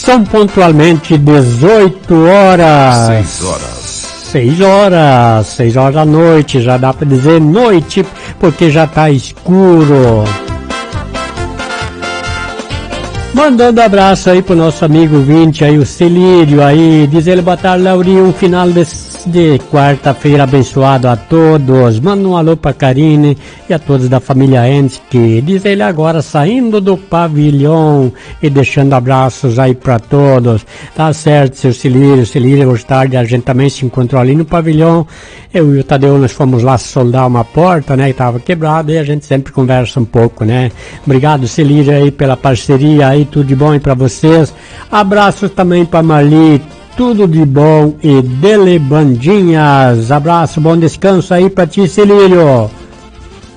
São pontualmente 18 horas. 6 horas. 6 horas da noite, já dá para dizer noite, porque já tá escuro. Mandando abraço aí pro nosso amigo Vinte aí, o Celírio aí, diz ele, boa tarde, Laurinho, um final de quarta-feira abençoado a todos. Manda um alô pra Karine e a todos da família Ensky. Diz ele agora saindo do pavilhão e deixando abraços aí pra todos. Tá certo, seu Celírio. Celírio, hoje tarde a gente também se encontrou ali no pavilhão. Eu e o Tadeu, nós fomos lá soldar uma porta, né, que tava quebrada, e a gente sempre conversa um pouco, né. Obrigado, Celírio, aí pela parceria aí, tudo de bom aí pra vocês. Abraços também pra Marli. Tudo de bom e dele bandinhas. Abraço, bom descanso aí pra ti, Celírio.